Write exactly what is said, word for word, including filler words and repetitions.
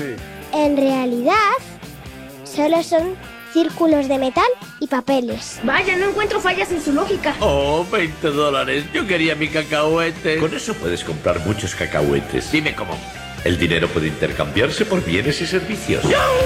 Sí. En realidad, solo son círculos de metal y papeles. Vaya, no encuentro fallas en su lógica. Oh, veinte dólares. Yo quería mi cacahuete. Con eso puedes comprar muchos cacahuetes. Dime cómo. El dinero puede intercambiarse por bienes y servicios.